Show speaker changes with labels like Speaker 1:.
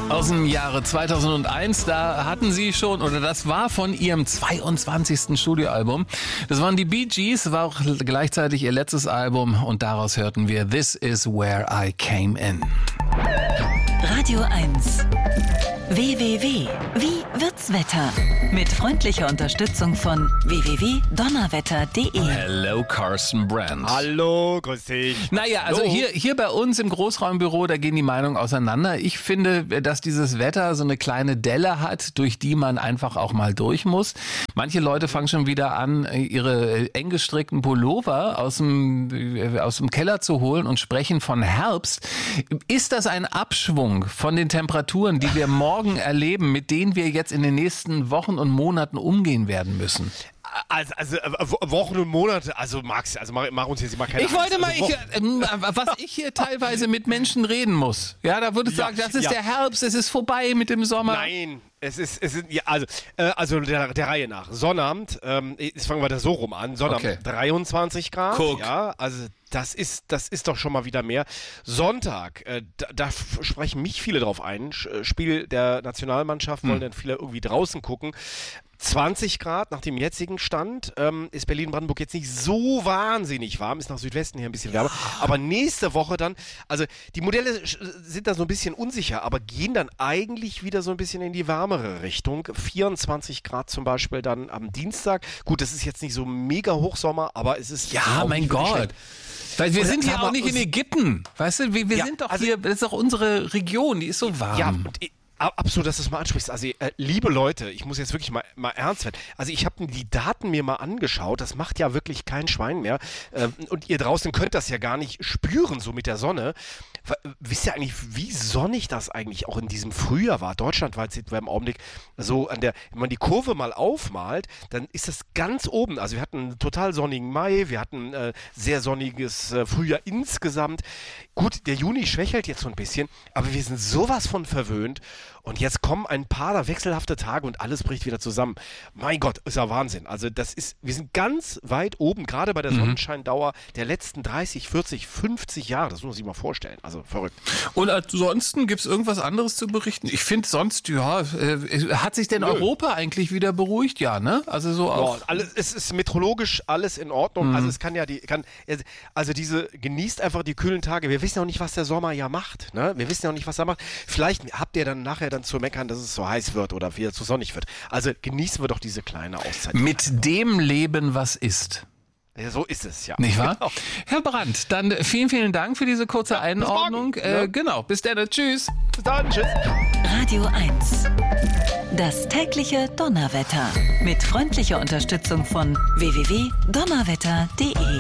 Speaker 1: Aus dem Jahre 2001, da hatten sie schon, oder das war von ihrem 22. Studioalbum. Das waren die Bee Gees, war auch gleichzeitig ihr letztes Album und daraus hörten wir This Is Where I Came In.
Speaker 2: Radio 1. WWW. Wie wird's Wetter? Mit freundlicher Unterstützung von www.donnerwetter.de.
Speaker 1: Hello, Carsten Brandt.
Speaker 3: Hallo, grüß dich.
Speaker 1: Naja, also hier bei uns im Großraumbüro, da gehen die Meinungen auseinander. Ich finde, dass dieses Wetter so eine kleine Delle hat, durch die man einfach auch mal durch muss. Manche Leute fangen schon wieder an, ihre eng gestrickten Pullover aus dem Keller zu holen und sprechen von Herbst. Ist das ein Abschwung von den Temperaturen, die wir morgen erleben, mit denen wir jetzt in den nächsten Wochen und Monaten umgehen werden müssen?
Speaker 3: Also Wochen und Monate, also Max, mach uns jetzt mal keine
Speaker 1: Ich wollte
Speaker 3: Angst.
Speaker 1: mal, was ich hier teilweise mit Menschen reden muss. Ja, da würde ich sagen, das ist der Herbst, es ist vorbei mit dem Sommer.
Speaker 3: Nein, also der Reihe nach. Sonnabend, jetzt fangen wir da so rum an. Sonnabend
Speaker 1: Okay.
Speaker 3: 23 Grad.
Speaker 1: Guck.
Speaker 3: Ja, also das ist doch schon mal wieder mehr. Sonntag, da sprechen mich viele drauf ein. Spiel der Nationalmannschaft, wollen dann viele irgendwie draußen gucken. 20 Grad nach dem jetzigen Stand, ist Berlin-Brandenburg jetzt nicht so wahnsinnig warm, ist nach Südwesten hier ein bisschen wärmer, aber nächste Woche dann, also die Modelle sind da so ein bisschen unsicher, aber gehen dann eigentlich wieder so ein bisschen in die wärmere Richtung, 24 Grad zum Beispiel dann am Dienstag, gut, das ist jetzt nicht so mega Hochsommer, aber es ist
Speaker 1: Ja,
Speaker 3: auch
Speaker 1: mein
Speaker 3: nicht wirklich
Speaker 1: Gott.
Speaker 3: schlecht.
Speaker 1: Weil wir
Speaker 3: Und
Speaker 1: sind
Speaker 3: sag
Speaker 1: ja
Speaker 3: mal,
Speaker 1: auch nicht in Ägypten. Weißt du, wir
Speaker 3: Ja,
Speaker 1: sind doch
Speaker 3: also-
Speaker 1: hier, das ist doch unsere Region, die ist so warm.
Speaker 3: Ja, und absolut, dass du es mal ansprichst. Also, liebe Leute, ich muss jetzt wirklich mal ernst werden. Also, ich habe die Daten mir mal angeschaut. Das macht ja wirklich kein Schwein mehr. Und ihr draußen könnt das ja gar nicht spüren, so mit der Sonne. Wisst ihr eigentlich, wie sonnig das eigentlich auch in diesem Frühjahr war? Deutschlandweit sieht man im Augenblick so wenn man die Kurve mal aufmalt, dann ist das ganz oben. Also, wir hatten einen total sonnigen Mai, wir hatten sehr sonniges Frühjahr insgesamt. Gut, der Juni schwächelt jetzt so ein bisschen, aber wir sind sowas von verwöhnt. Und jetzt kommen ein paar wechselhafte Tage und alles bricht wieder zusammen. Mein Gott, ist ja Wahnsinn. Also wir sind ganz weit oben, gerade bei der Sonnenscheindauer der letzten 30, 40, 50 Jahre. Das muss man sich mal vorstellen. Also verrückt.
Speaker 1: Und ansonsten gibt es irgendwas anderes zu berichten? Ich finde sonst, hat sich denn Europa eigentlich wieder beruhigt? Ja, ne? Also so auch.
Speaker 3: Ja, es ist meteorologisch alles in Ordnung. Also es genießt einfach die kühlen Tage. Wir wissen ja auch nicht, was der Sommer ja macht. Ne? Wir wissen ja auch nicht, was er macht. Vielleicht habt ihr dann nachher zu meckern, dass es so heiß wird oder wieder zu sonnig wird. Also genießen wir doch diese kleine Auszeit.
Speaker 1: Mit dem Leben, was ist.
Speaker 3: Ja, so ist es, ja.
Speaker 1: Nicht wahr?
Speaker 3: Genau.
Speaker 1: Herr Brandt, dann vielen, vielen Dank für diese kurze Einordnung.
Speaker 3: bis morgen, ne?
Speaker 1: Genau, bis dann. Tschüss.
Speaker 3: Bis dann, tschüss.
Speaker 2: Radio 1. Das tägliche Donnerwetter. Mit freundlicher Unterstützung von www.donnerwetter.de.